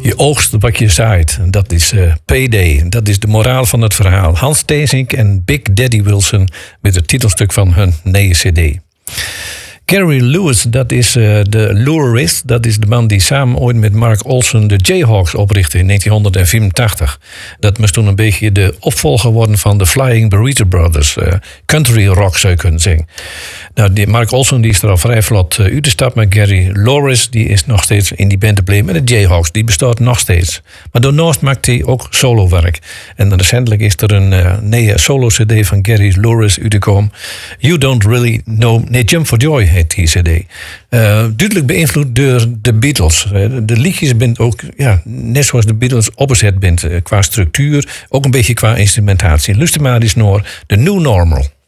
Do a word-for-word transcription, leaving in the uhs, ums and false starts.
Je oogst wat je zaait. Dat is uh, P D. Dat is de moraal van het verhaal. Hans Theesink en Big Daddy Wilson met het titelstuk van hun nieuwe cd. Gary Lewis, dat is uh, de Lurist. Dat is de man die samen ooit met Mark Olson de Jayhawks oprichtte in negentien vierentachtig. Dat moest toen een beetje de opvolger worden van de Flying Burrito Brothers. Uh, country rock zou je kunnen zeggen. Nou, die Mark Olson die is er al vrij vlot uh, uit de stad, maar Gary Lewis die is nog steeds in die band gebleven. En de Jayhawks, die bestaat nog steeds. Maar daarnaast maakt hij ook solowerk. En recentelijk is er een uh, nieuwe solo-cd van Gary Lewis uitgekomen. You Don't Really Know... Nee, Jump for Joy heet die cd. Uh, duidelijk beïnvloed door de Beatles. Uh, de liedjes zijn ook, ja, net zoals de Beatles opgezet bent uh, qua structuur. Ook een beetje qua instrumentatie. Luister maar eens naar The New Normal.